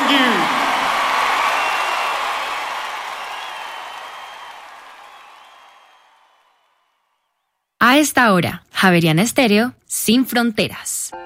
you. A esta hora, Javeriana Estéreo, sin fronteras.